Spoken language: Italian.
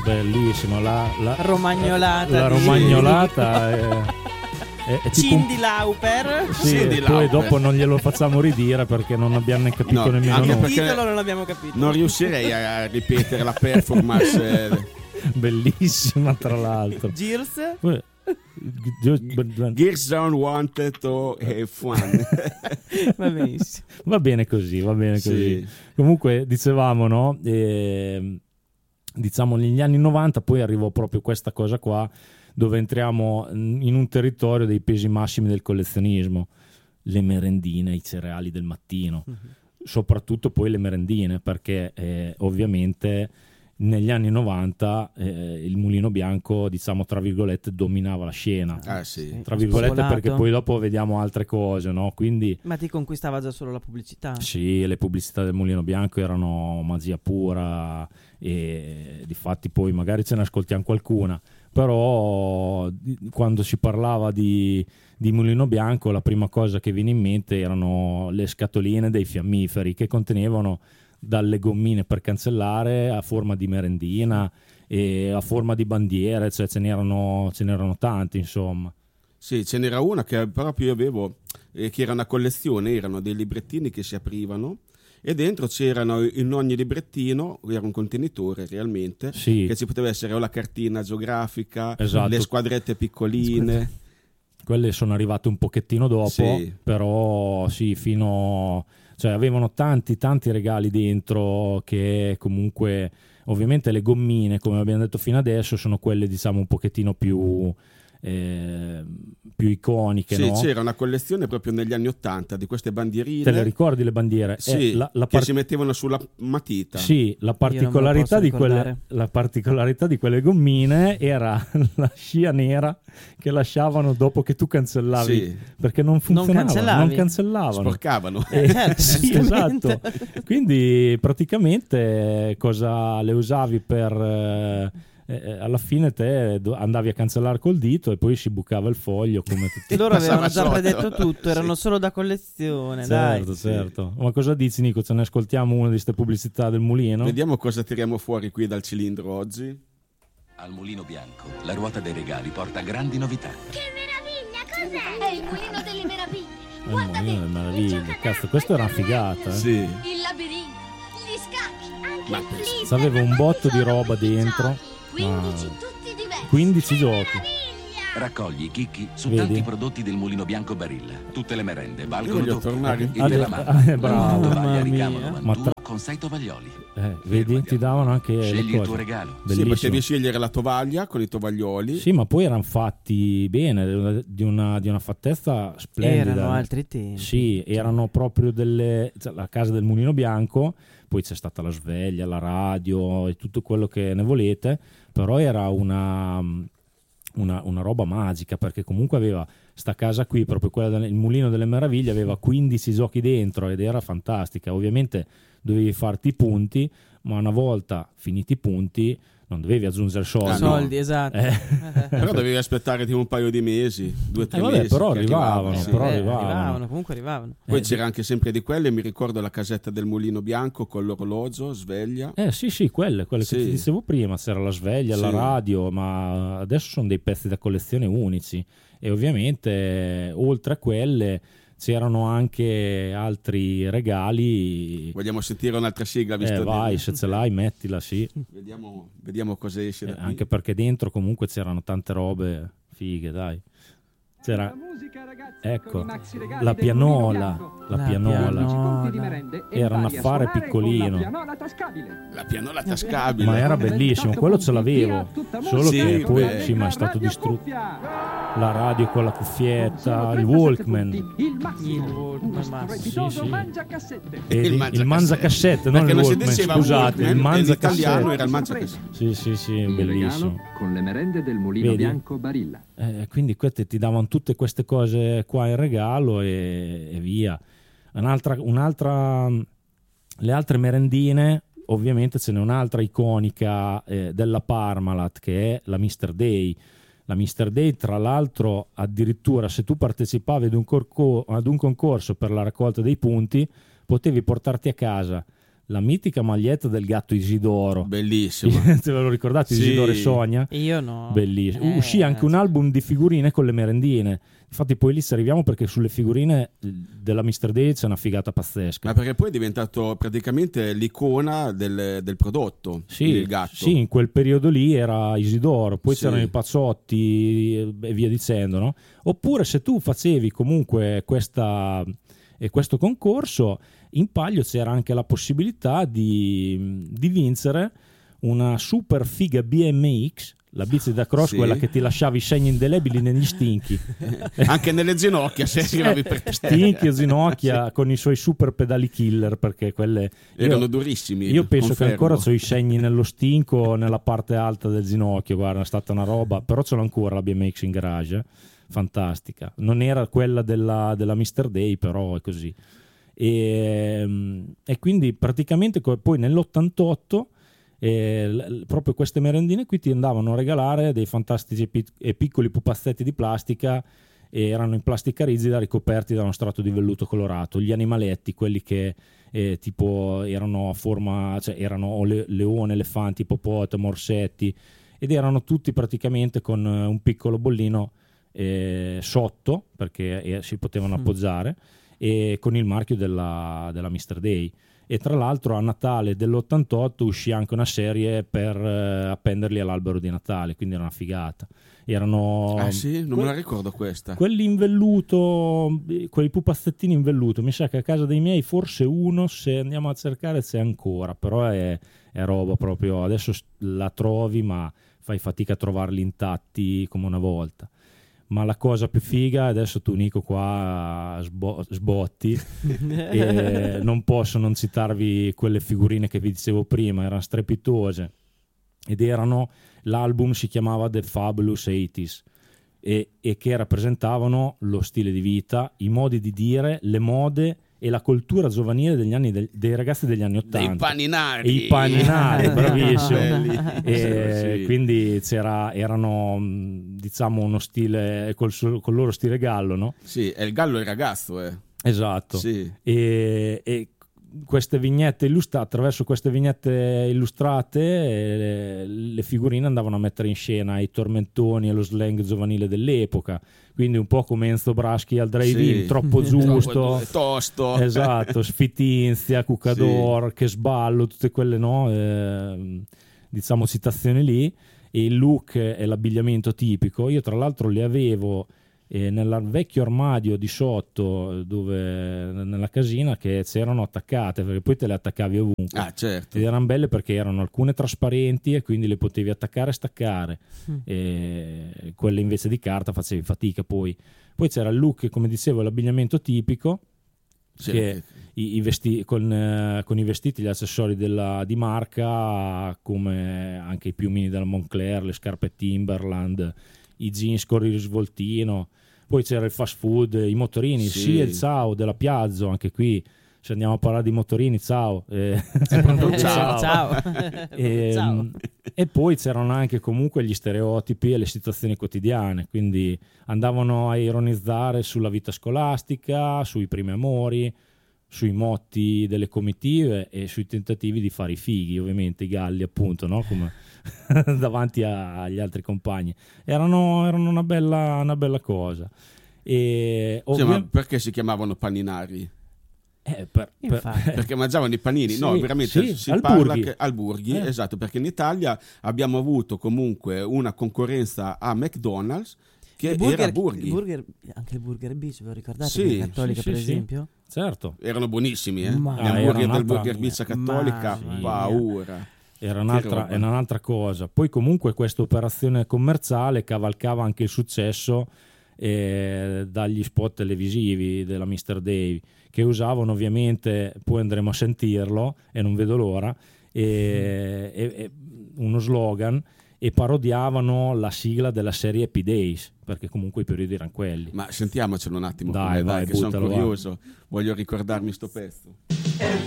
bellissimo, la romagnolata. La romagnolata è tipo Cindy Lauper. Sì, Cindy poi Lauper. dopo non glielo facciamo ridire perché non abbiamo neanche capito nemmeno anche noi. perché Il titolo non abbiamo capito. non riuscirei a ripetere la performance. Bellissima tra l'altro. Gears. Gears don't want to have fun. Va benissimo. Va bene così, va bene così. Sì. Comunque dicevamo, no? Diciamo negli anni 90 poi arrivò proprio questa cosa qua, dove entriamo in un territorio dei pesi massimi del collezionismo, le merendine, i cereali del mattino, soprattutto poi le merendine, perché ovviamente negli anni 90 il Mulino Bianco, diciamo tra virgolette, dominava la scena. Sì. Tra virgolette, Spolato. perché poi dopo vediamo altre cose, no? Quindi Ma ti conquistava già solo la pubblicità? sì, le pubblicità del Mulino Bianco erano magia pura, e difatti poi magari ce ne ascoltiamo qualcuna, però quando si parlava di Mulino Bianco la prima cosa che viene in mente erano le scatoline dei fiammiferi che contenevano dalle gommine per cancellare a forma di merendina e a forma di bandiere, cioè ce n'erano tanti, insomma. Sì, ce n'era una che proprio io avevo, che era una collezione, erano dei librettini che si aprivano e dentro c'erano, in ogni librettino era un contenitore realmente, Sì. che ci poteva essere o la cartina geografica, Esatto. le squadrette piccoline. Quelle sono arrivate un pochettino dopo, Sì. però sì, cioè avevano tanti regali dentro, che comunque ovviamente le gommine, come abbiamo detto fino adesso, sono quelle diciamo un pochettino più iconiche, Sì, no? c'era una collezione proprio negli anni '80 di queste bandierine. Te le ricordi le bandiere? Sì, che si mettevano sulla matita. Sì, la particolarità di quelle gommine era la scia nera che lasciavano dopo che tu cancellavi, Sì. perché non funzionavano, non cancellavano. Sporcavano. Sì, esatto. Quindi praticamente cosa le usavi per alla fine te andavi a cancellare col dito e poi si bucava il foglio come tutti. Loro avevano già sotto. predetto tutto, erano Sì. solo da collezione. Certo, Dai. certo. Ma cosa dici, Nico? Ce ne ascoltiamo una di queste pubblicità del mulino? Vediamo cosa tiriamo fuori qui dal cilindro oggi. Al Mulino Bianco, la ruota dei regali porta grandi novità. Che meraviglia, cos'è? È il mulino delle meraviglie. Il Guarda mulino dentro, delle i meraviglie. giocattoli, Cazzo, questo era una figata. Sì. il labirinto, gli scacchi, anche Ma il flipper. C'aveva un Ma botto quanti di sono roba questi dentro. giochi? 15 Ma- tutti diversi. 15 Che giochi. meraviglia! Raccogli i chicchi su Vedi? tanti prodotti del Mulino Bianco Barilla. Tutte le merende Io valgono voglio doppio. tornare. Il della mamma. Bravo. Tovaglia Mamma ricamo mia. 91 con 6 tovaglioli. Vedi, ti davano anche le Scegli il cose. tuo regalo. Sì, Bellissimo. potevi scegliere la tovaglia con i tovaglioli. Sì, ma poi erano fatti bene, di una fattezza splendida. Erano altri tempi. Sì, erano proprio la casa del Mulino Bianco, poi c'è stata la sveglia, la radio e tutto quello che ne volete, però era una roba magica, perché comunque aveva sta casa qui, proprio quella del Mulino delle Meraviglie, aveva 15 giochi dentro ed era fantastica. Ovviamente dovevi farti i punti, ma una volta finiti i punti non dovevi aggiungere soldi. no. Soldi, esatto. Però dovevi aspettare tipo un paio di mesi, 2-3 vabbè, mesi. però che arrivavano, sì. però arrivavano. Comunque arrivavano. Poi c'era anche sempre di quelle, mi ricordo la casetta del Mulino Bianco con l'orologio, sveglia. Sì, quelle Sì. che ti dicevo prima, c'era la sveglia, la Sì. radio, ma adesso sono dei pezzi da collezione unici, e ovviamente oltre a quelle c'erano anche altri regali. Vogliamo sentire un'altra sigla? Visto Vai, se ce l'hai mettila, sì. Vediamo cosa esce da qui. Anche perché dentro comunque c'erano tante robe fighe, dai. C'era, ecco, la pianola, era un affare piccolino, La pianola tascabile. ma era bellissimo, quello ce l'avevo, solo Sì, che poi beh. sì, ma è stato distrutto. La radio con la cuffietta, il Walkman, sì, e il mangiacassette, non Perché il non si Walkman, diceva scusate, Walkman, il l'italiano era mangiacassette. il mangiacassette. Sì, bellissimo. Con le merende del Mulino Vedi? Bianco Barilla. Quindi queste ti davano tutte queste cose qua in regalo e via. Le altre merendine, ovviamente ce n'è un'altra iconica della Parmalat, che è la Mr. Day. La Mr. Day, tra l'altro, addirittura se tu partecipavi ad un concorso per la raccolta dei punti, potevi portarti a casa la mitica maglietta del gatto Isidoro. Bellissima. Se ve lo ricordate, Sì. Isidoro e Sonia? Io no. Bellissimo. Uscì anche un album di figurine con le merendine. Infatti poi lì ci arriviamo, perché sulle figurine della Mr. Day c'è una figata pazzesca. Ma perché poi è diventato praticamente l'icona del prodotto, il gatto. Sì, in quel periodo lì era Isidoro, poi Sì. c'erano i Pazzotti e via dicendo, no? Oppure se tu facevi comunque questo concorso, in palio c'era anche la possibilità di vincere una super figa BMX, la bici da cross, Sì. quella che ti lasciavi segni indelebili negli stinchi. Anche nelle ginocchia, se arrivavi per Stinchi e ginocchia con i suoi super pedali killer, perché quelle erano durissimi. io penso confermo. che ancora ho i segni nello stinco, nella parte alta del ginocchio, guarda, è stata una roba, però ce l'ho ancora la BMX in garage, fantastica. Non era quella della Mr. Day, però è così. E quindi praticamente poi nell'88 proprio queste merendine qui ti andavano a regalare dei fantastici e piccoli pupazzetti di plastica, e erano in plastica rigida ricoperti da uno strato di velluto colorato, gli animaletti, quelli che tipo erano a forma, cioè erano leone, elefanti, ippopotamo, orsetti, ed erano tutti praticamente con un piccolo bollino sotto, perché si potevano appoggiare, e con il marchio della Mr. Day. E tra l'altro a Natale dell'88 uscì anche una serie per appenderli all'albero di Natale, quindi era una figata. Erano Ah sì? Non me la ricordo questa. quelli in velluto, quei pupazzettini in velluto. Mi sa che a casa dei miei forse uno, se andiamo a cercare, c'è ancora, però è roba proprio, adesso la trovi ma fai fatica a trovarli intatti come una volta. Ma la cosa più figa, adesso tu Nico qua sbotti e non posso non citarvi quelle figurine che vi dicevo prima, erano strepitose, ed erano, l'album si chiamava The Fabulous 80s e che rappresentavano lo stile di vita, i modi di dire, le mode e la cultura giovanile degli anni dei ragazzi degli anni 80. Dei paninari. E i paninari, bravissimo. Belli. E Sì. quindi erano diciamo uno stile col loro stile gallo, no? Sì, è il gallo e il ragazzo, Esatto. Sì. E queste vignette attraverso queste vignette illustrate, le figurine andavano a mettere in scena i tormentoni e lo slang giovanile dell'epoca, quindi un po' come Enzo Braschi al drive-in, Sì. troppo giusto, Troppo tosto. esatto, Sfitinzia, Cucador, Che sballo, tutte quelle, no, diciamo citazioni lì, e il look e l'abbigliamento tipico. Io tra l'altro le avevo nel vecchio armadio di sotto, dove nella casina, che c'erano attaccate, perché poi te le attaccavi ovunque. Ah, certo. Ed erano belle perché erano alcune trasparenti e quindi le potevi attaccare e staccare, e quelle invece di carta facevi fatica. Poi c'era il look, come dicevo, l'abbigliamento tipico, Sì. che con i vestiti, gli accessori di marca, come anche i piumini della Moncler, le scarpe Timberland, i jeans con il risvoltino. Poi c'era il fast food, i motorini, Sì. sì, il ciao della Piazzo, anche qui se andiamo a parlare di motorini, ciao. Ciao. Ciao. Ciao. E poi c'erano anche comunque gli stereotipi e le situazioni quotidiane, quindi andavano a ironizzare sulla vita scolastica, sui primi amori, sui motti delle comitive e sui tentativi di fare i fighi, ovviamente i galli, appunto, no? Come davanti agli altri compagni. Erano una bella cosa. E Sì, ma perché si chiamavano paninari? Infatti. Perché mangiavano i panini? Sì, No, veramente sì, si al parla Burghi. che al Burghi, esatto, perché in Italia abbiamo avuto comunque una concorrenza a McDonald's che era Burghi. Anche il Burger Beach, ve lo ricordate? Sì, Quella cattolica, sì, per sì. esempio? Certo. Erano buonissimi, Ma- Gli era hamburger del un'altra- Burger Beach cattolica, Mamma mia. paura. Era roba. un'altra cosa. Poi comunque questa operazione commerciale cavalcava anche il successo dagli spot televisivi della Mr. Day, che usavano ovviamente, poi andremo a sentirlo e non vedo l'ora, e uno slogan, e parodiavano la sigla della serie Happy Days, perché comunque i periodi erano quelli. Ma sentiamocelo un attimo, Dai, com'è, vai, che sono buttalo, va. curioso, voglio ricordarmi sto pezzo.